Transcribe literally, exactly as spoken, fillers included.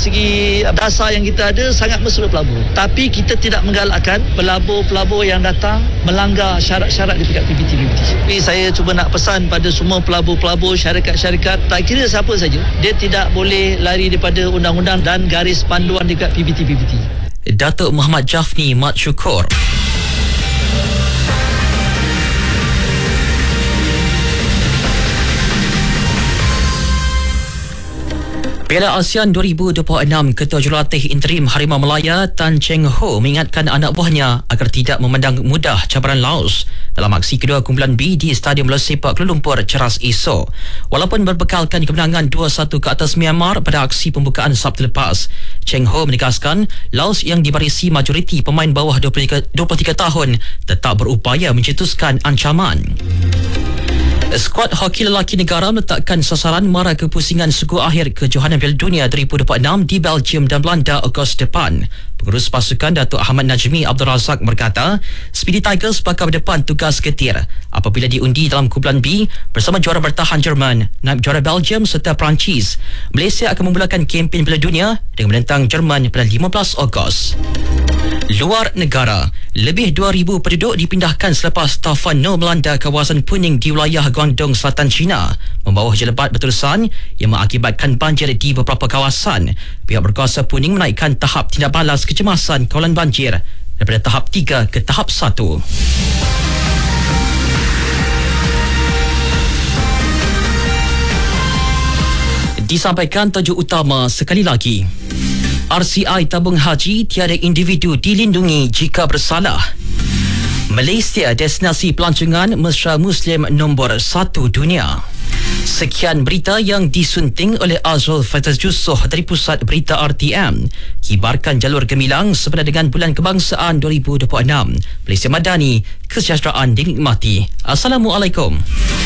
segi dasar yang kita ada sangat mesra pelabur. Tapi kita tidak menggalakkan pelabur-pelabur yang datang melanggar syarat-syarat di pihak P B T P B T. Tapi saya cuba nak pesan pada semua pelabur-pelabur, syarikat-syarikat, tak kira siapa saja, dia tidak boleh lari daripada undang-undang dan garis panduan di pihak P B T P B T. Datuk Muhammad Jafni Mat Syukur. Piala ASEAN dua ribu dua puluh enam, Ketua Jurulatih Interim Harimau Melaya Tan Cheng Ho mengingatkan anak buahnya agar tidak memandang mudah cabaran Laos dalam aksi kedua kumpulan B di Stadium Bola Sepak Kuala Lumpur ceras esok. Walaupun berbekalkan kemenangan dua satu ke atas Myanmar pada aksi pembukaan Sabtu lepas, Cheng Ho menegaskan Laos yang dibarisi majoriti pemain bawah dua puluh tiga tahun tetap berupaya mencetuskan ancaman. Skuad hoki lelaki negara meletakkan sasaran mara kepusingan suku akhir kejohanan Piala Dunia dua ribu dua puluh enam di Belgium dan Belanda Ogos depan. Pengurus pasukan Datuk Ahmad Najmi Abdul Razak berkata, Speedy Tigers bakal berdepan tugas getir apabila diundi dalam kumpulan B bersama juara bertahan Jerman, naib juara Belgium serta Perancis. Malaysia akan memulakan kempen Piala Dunia dengan menentang Jerman pada lima belas Ogos. Luar negara, lebih dua ribu penduduk dipindahkan selepas taufan No melanda kawasan Puning di wilayah Guangdong Selatan China, membawa hujan lebat berterusan yang mengakibatkan banjir di beberapa kawasan. Pihak berkuasa Puning menaikkan tahap tindak balas kecemasan kawalan banjir daripada tahap tiga ke tahap satu. Disampaikan tajuk utama sekali lagi. R C I tabung haji tiada individu dilindungi jika bersalah. Malaysia destinasi pelancongan mesra Muslim nombor satu dunia. Sekian berita yang disunting oleh Azrul Faizal Jusoh dari Pusat Berita R T M. Kibarkan jalur gemilang sebenarnya dengan Bulan Kebangsaan dua ribu dua puluh enam. Malaysia Madani, kesejahteraan dinikmati. Assalamualaikum.